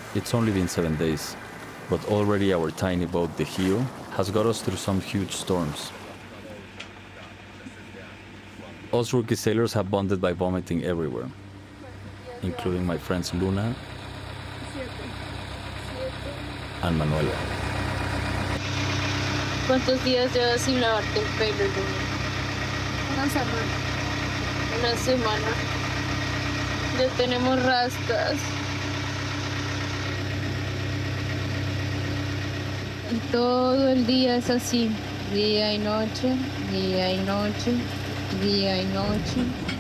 It's only been 7 days, but already our tiny boat, the Hio, has got us through some huge storms. Us rookie sailors have bonded by vomiting everywhere, including my friends Luna and Manuela. ¿Cuántos días llevas sin lavarte el pelo, Luna? Una semana. Una semana. Ya tenemos rastas. Y todo el día es así, día y noche, día y noche, día y noche.